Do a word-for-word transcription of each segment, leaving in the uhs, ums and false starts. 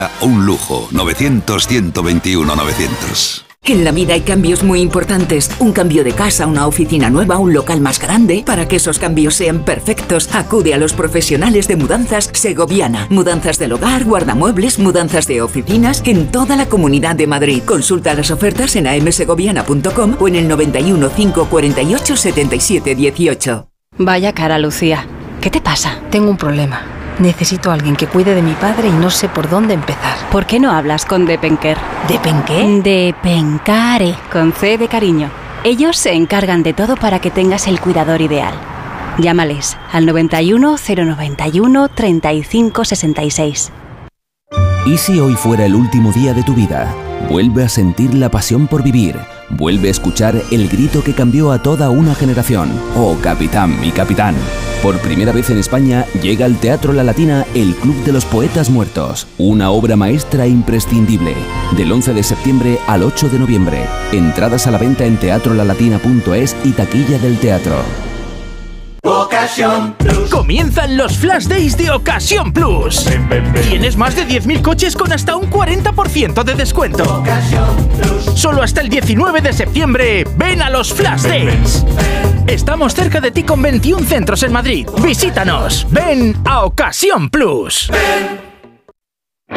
Un lujo. novecientos, ciento veintiuno, novecientos. En la vida hay cambios muy importantes. Un cambio de casa, una oficina nueva, un local más grande. Para que esos cambios sean perfectos, acude a los profesionales de Mudanzas Segoviana. Mudanzas del hogar, guardamuebles, mudanzas de oficinas en toda la Comunidad de Madrid. Consulta las ofertas en a m segoviana punto com o en el noventa y uno, cinco cuarenta y ocho, setenta y siete dieciocho. Vaya cara, Lucía. ¿Qué te pasa? Tengo un problema. Necesito a alguien que cuide de mi padre y no sé por dónde empezar. ¿Por qué no hablas con Depenker? ¿Depenqué? Depencare, con C de cariño. Ellos se encargan de todo para que tengas el cuidador ideal. Llámales al noventa y uno, cero noventa y uno, treinta y cinco sesenta y seis. ¿Y si hoy fuera el último día de tu vida? Vuelve a sentir la pasión por vivir. Vuelve a escuchar el grito que cambió a toda una generación. Oh, capitán, mi capitán. Por primera vez en España llega al Teatro La Latina el Club de los Poetas Muertos. Una obra maestra imprescindible. Del once de septiembre al ocho de noviembre. Entradas a la venta en teatro la latina punto es y taquilla del teatro. Ocasión Plus. Comienzan los Flash Days de Ocasión Plus. Ven, ven, ven. Tienes más de diez mil coches con hasta un cuarenta por ciento de descuento. Ocasión Plus. Solo hasta el diecinueve de septiembre. Ven a los Flash Ven, Days. ven, ven. Estamos cerca de ti con veintiún centros en Madrid. Visítanos. Ven a Ocasión Plus. Ven.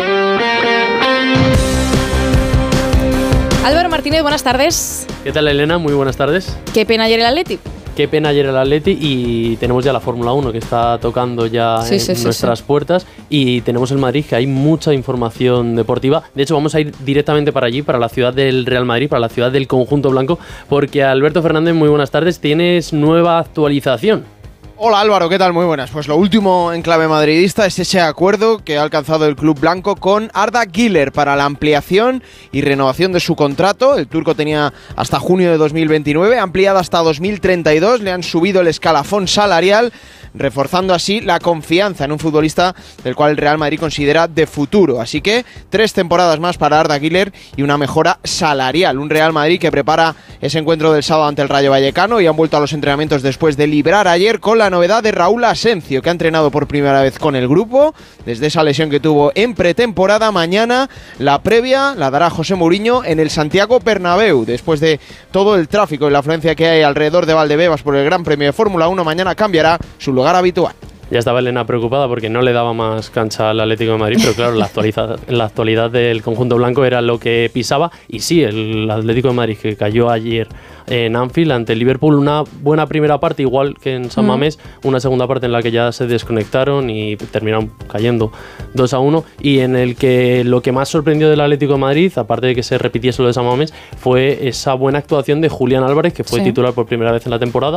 Álvaro Martínez, buenas tardes. ¿Qué tal, Elena? Muy buenas tardes. Qué pena ayer el Atleti. Qué pena ayer el Atleti y tenemos ya la Fórmula uno que está tocando ya sí, en sí, sí, nuestras sí. puertas y tenemos el Madrid que hay mucha información deportiva. De hecho, vamos a ir directamente para allí, para la ciudad del Real Madrid, para la ciudad del conjunto blanco, porque Alberto Fernández, muy buenas tardes, tienes nueva actualización. Hola Álvaro, ¿qué tal? Muy buenas. Pues lo último en clave madridista es ese acuerdo que ha alcanzado el club blanco con Arda Güler para la ampliación y renovación de su contrato. El turco tenía hasta junio de dos mil veintinueve, ampliado hasta dos mil treinta y dos, le han subido el escalafón salarial, reforzando así la confianza en un futbolista del cual el Real Madrid considera de futuro. Así que tres temporadas más para Arda Güler y una mejora salarial. Un Real Madrid que prepara ese encuentro del sábado ante el Rayo Vallecano y han vuelto a los entrenamientos después de librar ayer con la novedad de Raúl Asencio, que ha entrenado por primera vez con el grupo desde esa lesión que tuvo en pretemporada. Mañana la previa la dará José Mourinho en el Santiago Bernabéu. Después de todo el tráfico y la afluencia que hay alrededor de Valdebebas por el Gran Premio de Fórmula uno, mañana cambiará su lugar habitual. Ya estaba Elena preocupada porque no le daba más cancha al Atlético de Madrid, pero claro, la actualidad, la actualidad del conjunto blanco era lo que pisaba. Y sí, el Atlético de Madrid que cayó ayer en Anfield ante el Liverpool, una buena primera parte, igual que en San Mamés, mm. una segunda parte en la que ya se desconectaron y terminaron cayendo dos a uno, y en el que lo que más sorprendió del Atlético de Madrid, aparte de que se repitiese lo de San Mamés, fue esa buena actuación de Julián Álvarez, que fue sí. titular por primera vez en la temporada,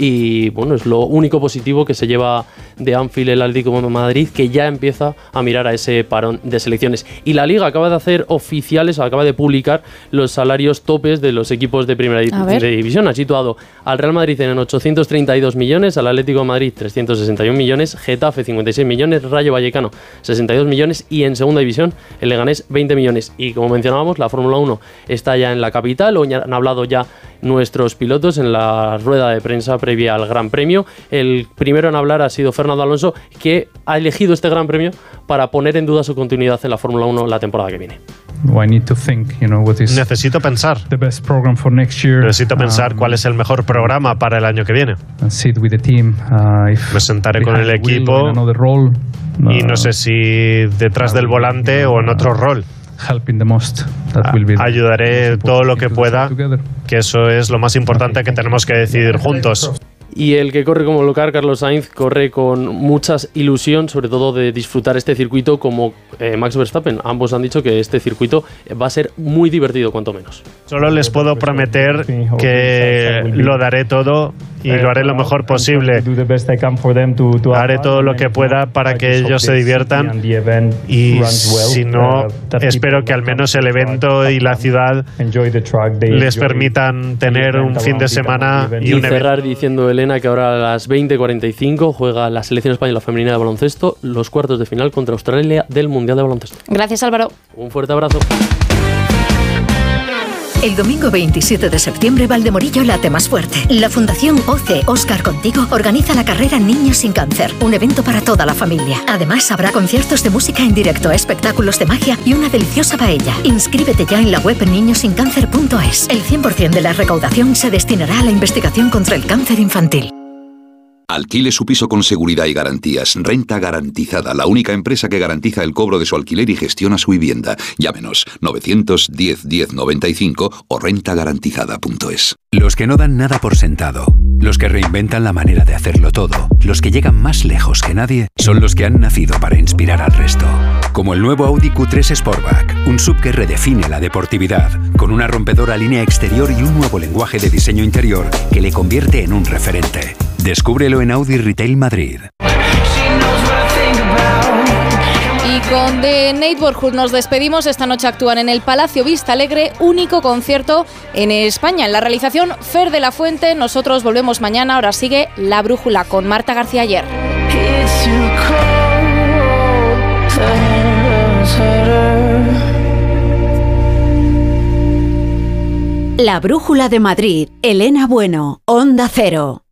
y bueno, es lo único positivo que se lleva de Anfield el Atlético de Madrid, que ya empieza a mirar a ese parón de selecciones. Y la Liga acaba de hacer oficiales, acaba de publicar los salarios topes de los equipos de primera división. De división. Ha situado al Real Madrid en ochocientos treinta y dos millones, al Atlético de Madrid trescientos sesenta y uno millones, Getafe cincuenta y seis millones, Rayo Vallecano sesenta y dos millones y en segunda división el Leganés veinte millones. Y como mencionábamos, la Fórmula uno está ya en la capital. Hoy han hablado ya nuestros pilotos en la rueda de prensa previa al Gran Premio. El primero en hablar ha sido Fernando Alonso, que ha elegido este Gran Premio para poner en duda su continuidad en la Fórmula uno la temporada que viene. Necesito pensar. Necesito pensar cuál es el mejor programa para el año que viene. Me sentaré con el equipo y no sé si detrás del volante o en otro rol. Ayudaré todo lo que pueda, que eso es lo más importante que tenemos que decidir juntos. Y el que corre como local, Carlos Sainz, corre con mucha ilusión, sobre todo de disfrutar este circuito como eh, Max Verstappen. Ambos han dicho que este circuito va a ser muy divertido, cuanto menos. Solo les puedo prometer que lo daré todo y lo haré lo mejor posible. Haré todo lo que pueda para que ellos se diviertan y, si no, espero que al menos el evento y la ciudad les permitan tener un fin de semana y un y cerrar diciendo el Elena, que ahora a las veinte cuarenta y cinco juega la selección española femenina de baloncesto los cuartos de final contra Australia del Mundial de Baloncesto. Gracias, Álvaro. Un fuerte abrazo. El domingo veintisiete de septiembre, Valdemorillo late más fuerte. La Fundación O C Oscar Contigo organiza la carrera Niños sin Cáncer, un evento para toda la familia. Además, habrá conciertos de música en directo, espectáculos de magia y una deliciosa paella. Inscríbete ya en la web niños sin cáncer punto es. El cien por ciento de la recaudación se destinará a la investigación contra el cáncer infantil. Alquile su piso con seguridad y garantías. Renta Garantizada, la única empresa que garantiza el cobro de su alquiler y gestiona su vivienda. Llámenos novecientos diez diez noventa y cinco o renta garantizada punto es. Los que no dan nada por sentado, los que reinventan la manera de hacerlo todo, los que llegan más lejos que nadie, son los que han nacido para inspirar al resto. Como el nuevo Audi Q tres Sportback, un sub que redefine la deportividad, con una rompedora línea exterior y un nuevo lenguaje de diseño interior que le convierte en un referente. Descúbrelo en Audi Retail Madrid. Y con The Neighborhood nos despedimos. Esta noche actúan en el Palacio Vista Alegre, único concierto en España. En la realización, Fer de la Fuente. Nosotros volvemos mañana. Ahora sigue La Brújula con Marta García Ayer. La Brújula de Madrid. Elena Bueno, Onda Cero.